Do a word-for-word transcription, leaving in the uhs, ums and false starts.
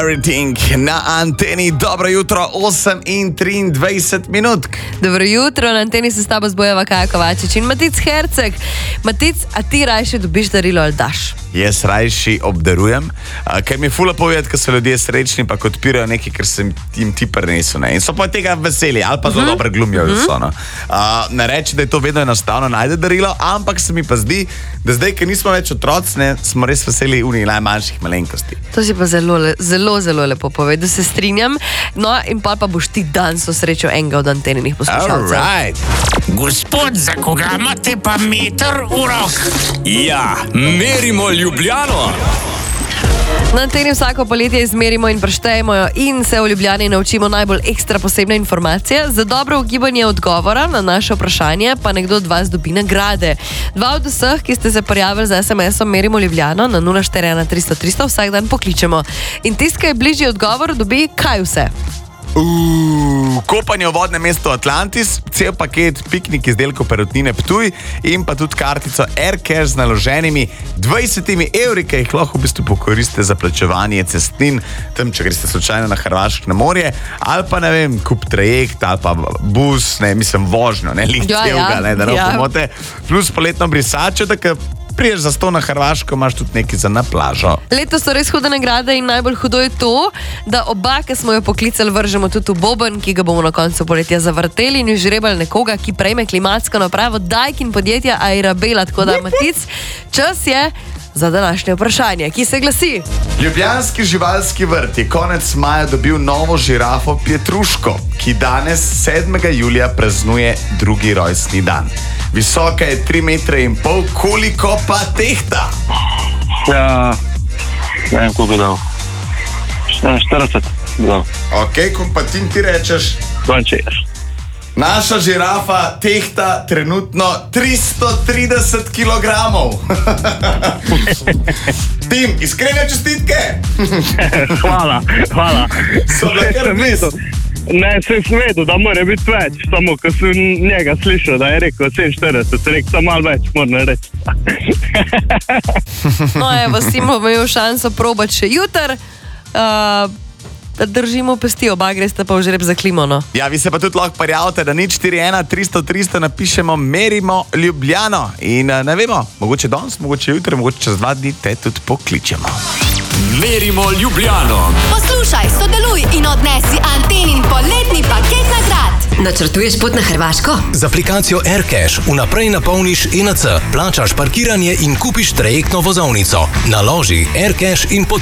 Everything na anteni. Dobro jutro, osem in triindvajset minut. Dobro jutro, na anteni se s tabo zbojava Kaja Kovačič in Matic Herceg. Matic, a ti rajši dobiš darilo ali daš? Jaz rajši obdarujem, kaj mi je fula povedati, ko so ljudje srečni, pa ko odpirajo nekaj, kar sem jim ti prinesel. In so pa tega veseli, ali pa zelo uh -huh. dobro glumijo. Uh -huh. so, no. uh, ne reči, da je to vedno enostavno najde darilo, ampak se mi pa zdi, da zdaj, ker nismo več otroci, ne, smo res veseli unih najmanjših malenkosti. To si pa zelo, zelo, zelo lepo povedal, se strinjam. No, in pa, pa boš ti danes osrečil enega od anteninih poslušalcev. Alright. Gospod, za koga imate pa meter v rok? Ja, merimo Ljubljano. Na anteni vsako poletje izmerimo in preštejemo jo in se v Ljubljani naučimo najbolj ekstra posebne informacije. Za dobro ugibanje odgovora na naše vprašanje pa nekdo od vas dobi nagrade. Dva od vseh, ki ste se prijavili z es em esom Merimo Ljubljano na nula štiri ena tristo tristo, vsak dan pokličemo. In tist, ki je bližji odgovor, dobi kaj vse? Uh, kopanje v vodnem mestu Atlantis, cel paket piknik izdelkov Perutnine Ptuj in pa tudi kartico AirCash z naloženimi dvajsetimi evri, ki jih lahko v bistvu pokoriste za plačevanje cestnin, tam, če greste slučajno na Hrvaško na morje, ali pa ne vem, kup trajekt ali pa bus, ne, mislim vožnjo, ne, lih ja, celega, ja, ne, da ne ja. pomote, plus poletno brisačo, da ka priješ za sto na Hrvaško, imaš tudi nekaj za na plažo. Letos so res hude nagrade in najbolj hudo je to, da oba, ki smo jo poklicali, vržemo tudi v boben, ki ga bomo na koncu poletja zavrteli in žrebali nekoga, ki prejme klimatsko napravo Daikin podjetja Airabela. Tako da, Matic, čas je za današnje vprašanje, ki se glasi: Ljubljanski živalski vrt je konec maja dobil novo žirafo Pietruško, ki danes sedmega julija praznuje drugi rojstni dan. Visoka je tri metre in pol, koliko pa tehta? Ja, ne vem, koliko je dal. štirideset dal. Ok, koliko pa ti ti rečeš? dvainšestdeset. Naša žirafa tehta trenutno tristo trideset kilogramov. Tim, iskrene čestitke! Hvala, hvala. So bile kar blizu. Ne, sem vedel, da mora biti več, samo ko sem njega slišal, da je rekel sedeminštirideset, sem rekel, samo malo več, moram reči. No, evo, Sim bomo imel šanso probati še jutr. Uh, da držimo pesti, oba greste pa v žreb za klimono. Ja, vi se pa tudi lahko prijavite, da nič štiri ena tristo tristo napišemo Merimo Ljubljano. In ne vemo, mogoče danes, mogoče jutri, mogoče čez dva dni te tudi pokličemo. Merimo Ljubljano. Poslušaj, sodeluj in odnesi antenin poletni paket nagrad. Načrtuješ pot na Hrvaško? Z aplikacijo AirCash vnaprej napolniš E N C, plačaš parkiranje in kupiš trajektno vozovnico. Naloži AirCash in potuj.